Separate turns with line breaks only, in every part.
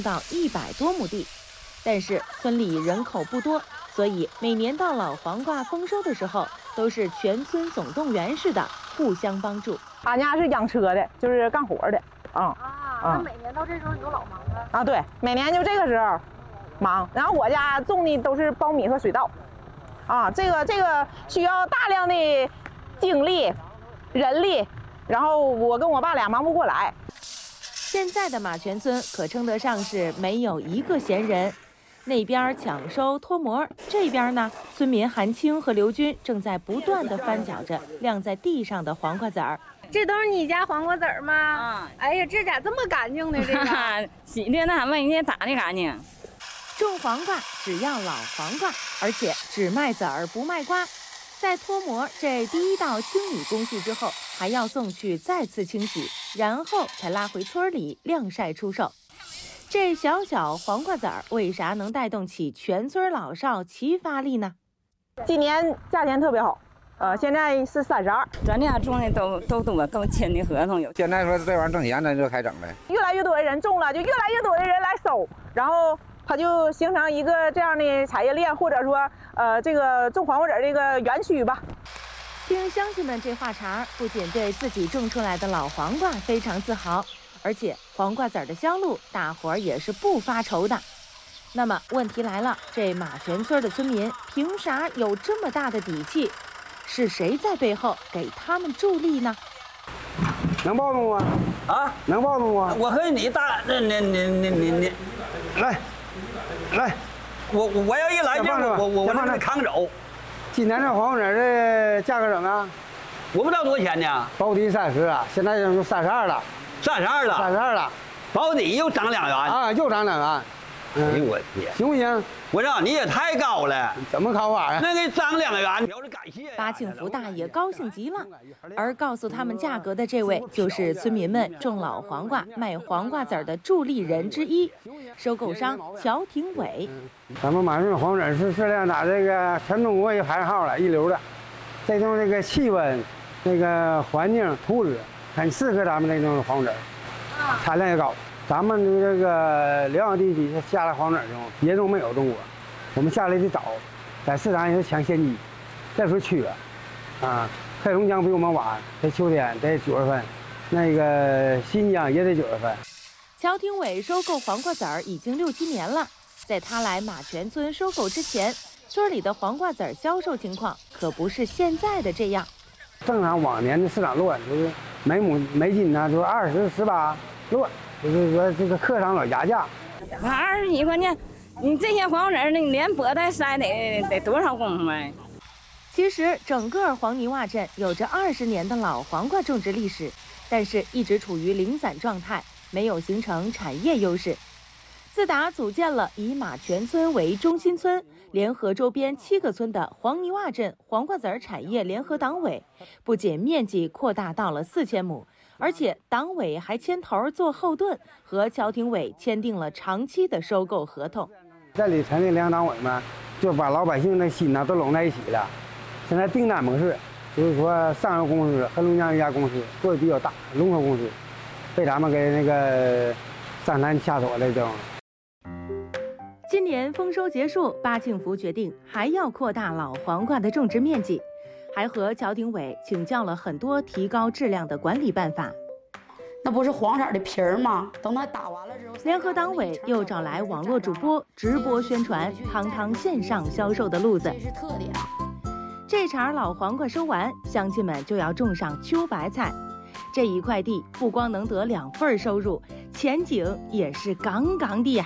到100多亩地。但是村里人口不多，所以每年到老黄瓜丰收的时候，都是全村总动员似的互相帮助。
俺家是养车的，就是干活的。
那每年到这时候你都老忙了
啊？对，每年就这个时候忙。然后我家种的都是苞米和水稻，这个需要大量的精力、人力，然后我跟我爸俩忙不过来。
现在的马泉村可称得上是没有一个闲人。那边抢收脱模，这边呢，村民韩青和刘军正在不断地翻搅着晾在地上的黄瓜籽儿。
这都是你家黄瓜籽儿吗？哎呀，这咋这么干净呢？这个
洗的那问人家打的干净。
种黄瓜只要老黄瓜，而且只卖籽儿不卖瓜。在脱模这第1道清理工序之后，还要送去再次清洗，然后才拉回村里晾晒出售。这小小黄瓜籽儿为啥能带动起全村老少齐发力呢？
今年价钱特别好，现在是32。
咱家种的都多，都签的合同有。
现在说这玩意儿挣钱，咱就开整呗。
越来越多的人种了，就越来越多的人来收，然后它就形成一个这样的产业链，或者说这个种黄瓜籽儿这个园区吧。
听乡亲们这话茬，不仅对自己种出来的老黄瓜非常自豪，而且黄瓜籽儿的销路，大伙儿也是不发愁的。那么问题来了，这马泉村的村民凭啥有这么大的底气？是谁在背后给他们助力呢？
能暴动吗？啊，能暴动吗？
我和你打，你，
来，
我要一来劲，我把它扛走。
今年这黄瓜籽的价格怎么样？
我不知道多少钱呢。
保底30啊，现在就32了。
32了。
32了。
保底又涨2元。
啊，又涨2元。
哎呦我天！
行不行？
我让你也太高了。
怎么高法呀？
那给涨2元，表示感谢。
八庆福大爷高兴极了，而告诉他们价格的这位，就是村民们种老黄瓜、卖黄瓜籽的助力人之一，收购商乔廷伟。
咱们马顺黄籽是质量打这个全中国也排号了，一流的。这种这个气温、那个环境、土质很适合咱们这种黄籽，产量也高。咱们这个辽阳地区下来黄籽中，别种没有种过。我们下来的早，在市场也是抢先机。这时候缺，黑龙江比我们晚，在秋天得9月份，那个新疆也得9月份。
乔廷伟收购黄瓜籽儿已经6、7年了，在他来马泉村收购之前，村里的黄瓜籽儿销售情况可不是现在的这样。
正常往年的市场乱，就是每斤呢就20、18乱。就是说，这个客商老压价
，20几块钱，你这些黄籽儿，你连剥带筛得多少功夫啊？
其实，整个黄泥洼镇有着20年的老黄瓜种植历史，但是一直处于零散状态，没有形成产业优势。自打组建了以马泉村为中心村，联合周边7个村的黄泥洼镇黄瓜籽儿产业联合党委，不仅面积扩大到了4000亩。而且党委还牵头做后盾，和乔廷伟签订了长期的收购合同。
这里成立联合党委嘛，就把老百姓的心都拢在一起了。现在订单模式，就是说上游公司黑龙江一家公司做的比较大，龙头公司，被咱们给那个上山下锁了这种。
今年丰收结束，八庆福决定还要扩大老黄瓜的种植面积。还和乔廷伟请教了很多提高质量的管理办法。
那不是黄色的皮儿吗？等它打完了之后，
联合党委又找来网络主播直播宣传堂堂线上销售的路子。
这是特点。
这茬老黄瓜收完，乡亲们就要种上秋白菜。这一块地不光能得2份收入，前景也是杠杠的呀。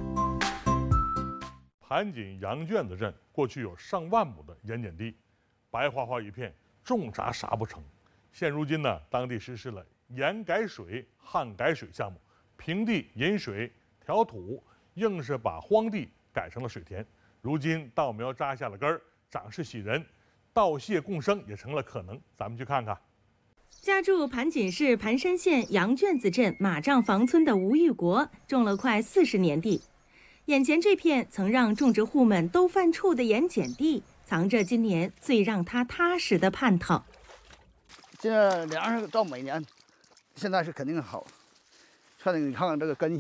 盘锦杨圈子镇过去有上万亩的盐碱地。白花花一片，种啥不成。现如今呢，当地实施了盐改水、旱改水项目，平地引水调土，硬是把荒地改成了水田。如今稻苗扎下了根儿，长势喜人，稻谢共生也成了可能。咱们去看看。
家住盘锦市盘山县杨圈子镇马账房村的吴玉国，种了快40年地。眼前这片曾让种植户们都犯怵的盐碱地，藏着今年最让他踏实的盼头。
这粮食到每年，现在是肯定好。看你看看这个根系。